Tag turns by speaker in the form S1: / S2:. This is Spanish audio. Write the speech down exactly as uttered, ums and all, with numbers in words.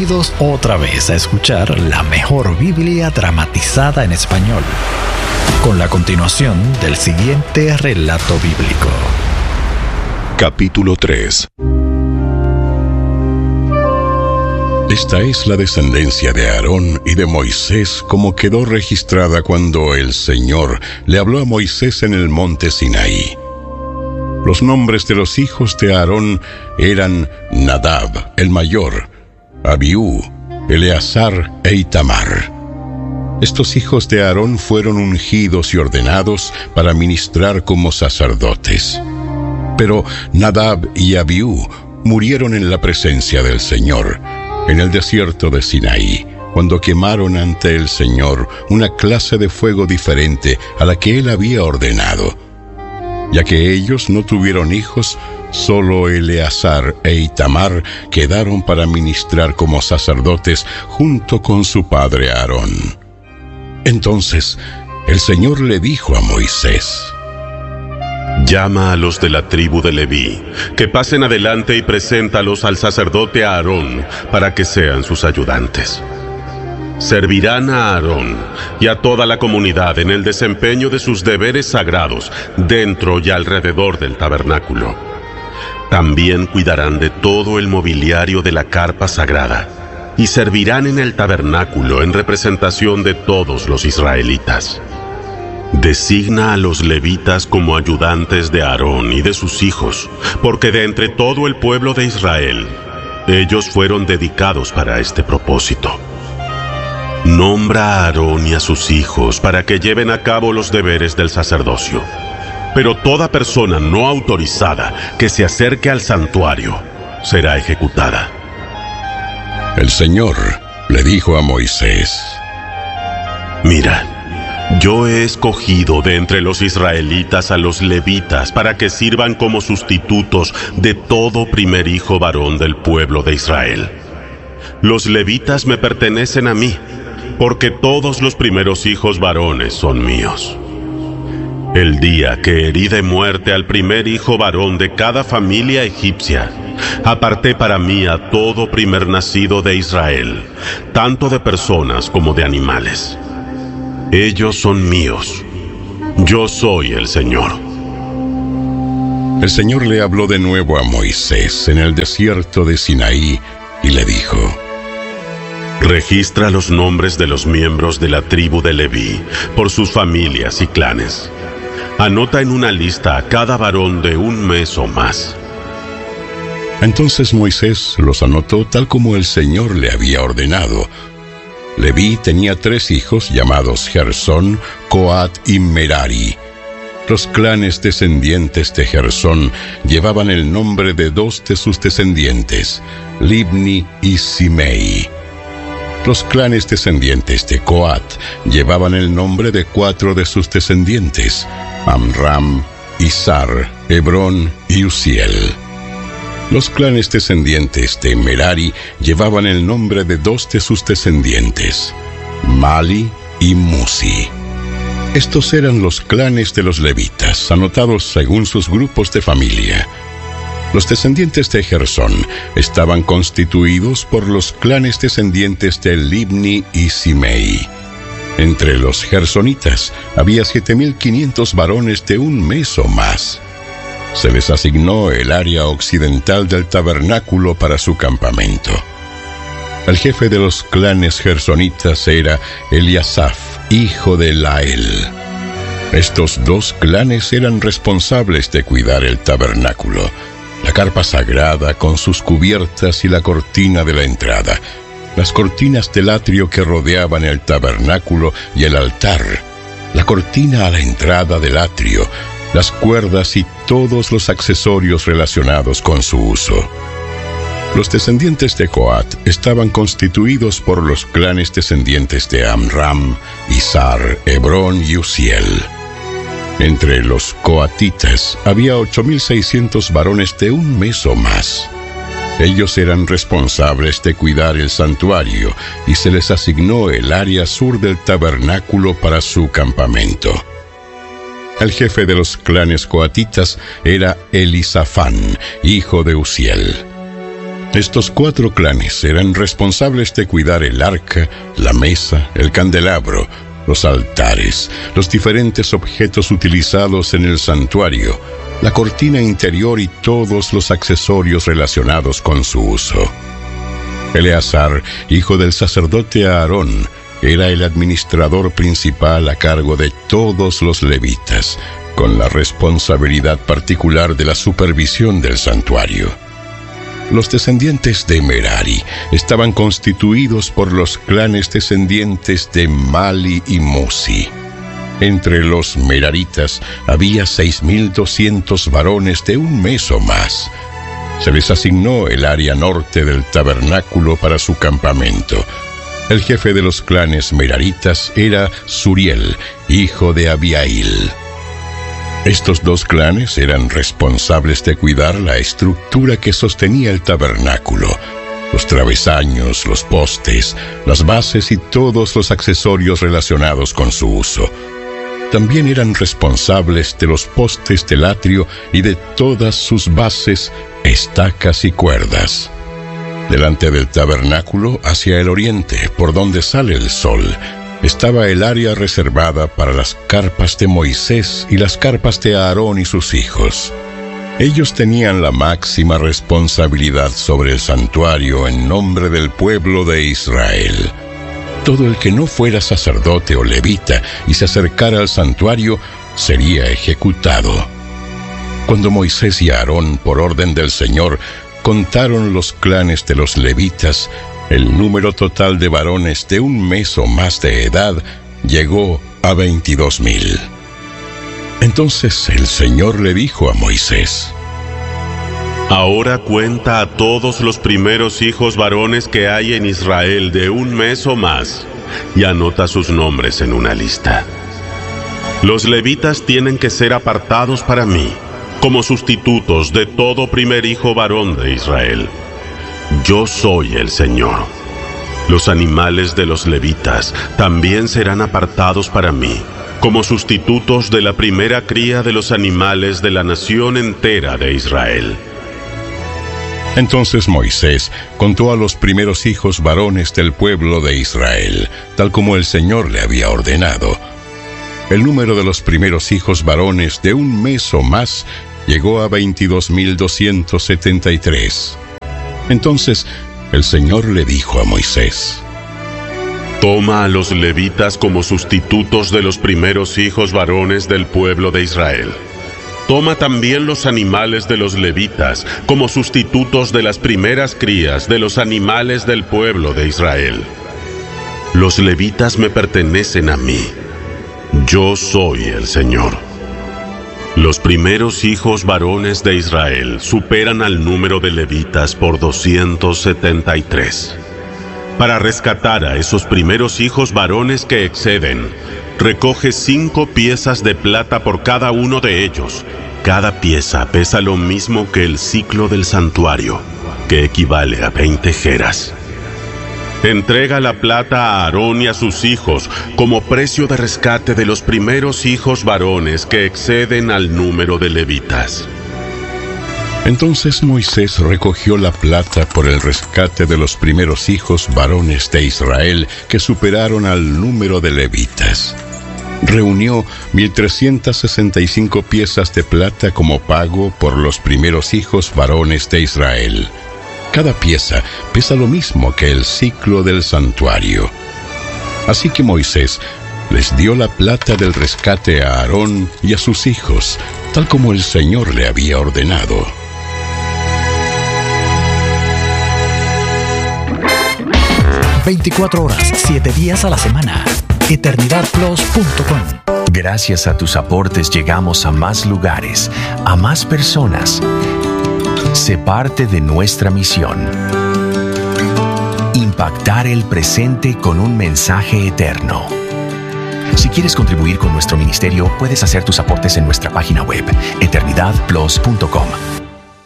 S1: Bienvenidos otra vez a escuchar la mejor Biblia dramatizada en español, con la continuación del siguiente relato bíblico.
S2: Capítulo tres. Esta es la descendencia de Aarón y de Moisés, como quedó registrada cuando el Señor le habló a Moisés en el monte Sinaí. Los nombres de los hijos de Aarón eran Nadab, el mayor, Abiú, Eleazar e Itamar. Estos hijos de Aarón fueron ungidos y ordenados para ministrar como sacerdotes. Pero Nadab y Abiú murieron en la presencia del Señor, en el desierto de Sinaí, cuando quemaron ante el Señor una clase de fuego diferente a la que Él había ordenado. Ya que ellos no tuvieron hijos, solo Eleazar e Itamar quedaron para ministrar como sacerdotes junto con su padre Aarón. Entonces el Señor le dijo a Moisés:
S3: Llama a los de la tribu de Leví, que pasen adelante y preséntalos al sacerdote Aarón para que sean sus ayudantes. Servirán a Aarón y a toda la comunidad en el desempeño de sus deberes sagrados dentro y alrededor del tabernáculo. También cuidarán de todo el mobiliario de la carpa sagrada y servirán en el tabernáculo en representación de todos los israelitas. Designa a los levitas como ayudantes de Aarón y de sus hijos, porque de entre todo el pueblo de Israel, ellos fueron dedicados para este propósito. Nombra a Aarón y a sus hijos para que lleven a cabo los deberes del sacerdocio. Pero toda persona no autorizada que se acerque al santuario será ejecutada.
S2: El Señor le dijo a Moisés:
S3: Mira, yo he escogido de entre los israelitas a los levitas para que sirvan como sustitutos de todo primer hijo varón del pueblo de Israel. Los levitas me pertenecen a mí, porque todos los primeros hijos varones son míos. El día que herí de muerte al primer hijo varón de cada familia egipcia, aparté para mí a todo primer nacido de Israel, tanto de personas como de animales. Ellos son míos. Yo soy el Señor.
S2: El Señor le habló de nuevo a Moisés en el desierto de Sinaí y le dijo:
S3: Registra los nombres de los miembros de la tribu de Leví por sus familias y clanes. Anota en una lista a cada varón de un mes o más.
S2: Entonces Moisés los anotó tal como el Señor le había ordenado. Leví tenía tres hijos llamados Gersón, Coat y Merari. Los clanes descendientes de Gersón llevaban el nombre de dos de sus descendientes, Libni y Simei. Los clanes descendientes de Coat llevaban el nombre de cuatro de sus descendientes, Amram, Izar, Hebrón y Uziel. Los clanes descendientes de Merari llevaban el nombre de dos de sus descendientes, Mali y Musi. Estos eran los clanes de los levitas, anotados según sus grupos de familia. Los descendientes de Gersón estaban constituidos por los clanes descendientes de Libni y Simei. Entre los gersonitas había siete mil quinientos varones de un mes o más. Se les asignó el área occidental del tabernáculo para su campamento. El jefe de los clanes gersonitas era Eliasaf, hijo de Lael. Estos dos clanes eran responsables de cuidar el tabernáculo, la carpa sagrada con sus cubiertas y la cortina de la entrada, las cortinas del atrio que rodeaban el tabernáculo y el altar, la cortina a la entrada del atrio, las cuerdas y todos los accesorios relacionados con su uso. Los descendientes de Coat estaban constituidos por los clanes descendientes de Amram, Izar, Hebrón y Uziel. Entre los coatitas había ocho mil seiscientos varones de un mes o más. Ellos eran responsables de cuidar el santuario y se les asignó el área sur del tabernáculo para su campamento. El jefe de los clanes coatitas era Elisafán, hijo de Uziel. Estos cuatro clanes eran responsables de cuidar el arca, la mesa, el candelabro, los altares, los diferentes objetos utilizados en el santuario, la cortina interior y todos los accesorios relacionados con su uso. Eleazar, hijo del sacerdote Aarón, era el administrador principal a cargo de todos los levitas, con la responsabilidad particular de la supervisión del santuario. Los descendientes de Merari estaban constituidos por los clanes descendientes de Mali y Musi. Entre los meraritas había seis mil doscientos varones de un mes o más. Se les asignó el área norte del tabernáculo para su campamento. El jefe de los clanes meraritas era Suriel, hijo de Abiail. Estos dos clanes eran responsables de cuidar la estructura que sostenía el tabernáculo, los travesaños, los postes, las bases y todos los accesorios relacionados con su uso. También eran responsables de los postes del atrio y de todas sus bases, estacas y cuerdas. Delante del tabernáculo, hacia el oriente, por donde sale el sol, estaba el área reservada para las carpas de Moisés y las carpas de Aarón y sus hijos. Ellos tenían la máxima responsabilidad sobre el santuario en nombre del pueblo de Israel. Todo el que no fuera sacerdote o levita y se acercara al santuario sería ejecutado. Cuando Moisés y Aarón, por orden del Señor, contaron los clanes de los levitas, el número total de varones de un mes o más de edad llegó a veintidós mil. Entonces el Señor le dijo a Moisés:
S3: Ahora cuenta a todos los primeros hijos varones que hay en Israel de un mes o más, y anota sus nombres en una lista. Los levitas tienen que ser apartados para mí, como sustitutos de todo primer hijo varón de Israel. Yo soy el Señor. Los animales de los levitas también serán apartados para mí, como sustitutos de la primera cría de los animales de la nación entera de Israel.
S2: Entonces Moisés contó a los primeros hijos varones del pueblo de Israel, tal como el Señor le había ordenado. El número de los primeros hijos varones de un mes o más llegó a veintidós mil doscientos setenta y tres. Entonces el Señor le dijo a Moisés:
S3: Toma a los levitas como sustitutos de los primeros hijos varones del pueblo de Israel. Toma también los animales de los levitas como sustitutos de las primeras crías de los animales del pueblo de Israel. Los levitas me pertenecen a mí. Yo soy el Señor. Los primeros hijos varones de Israel superan al número de levitas por doscientos setenta y tres. Para rescatar a esos primeros hijos varones que exceden, recoge cinco piezas de plata por cada uno de ellos. Cada pieza pesa lo mismo que el ciclo del santuario, que equivale a veinte geras. Entrega la plata a Aarón y a sus hijos como precio de rescate de los primeros hijos varones que exceden al número de levitas.
S2: Entonces Moisés recogió la plata por el rescate de los primeros hijos varones de Israel que superaron al número de levitas. Reunió mil trescientas sesenta y cinco piezas de plata como pago por los primeros hijos varones de Israel. Cada pieza pesa lo mismo que el ciclo del santuario. Así que Moisés les dio la plata del rescate a Aarón y a sus hijos, tal como el Señor le había ordenado.
S1: veinticuatro horas, siete días a la semana. eternidad plus punto com.
S4: Gracias a tus aportes llegamos a más lugares, a más personas. Sé parte de nuestra misión. Impactar el presente con un mensaje eterno. Si quieres contribuir con nuestro ministerio, puedes hacer tus aportes en nuestra página web, eternidad plus punto com.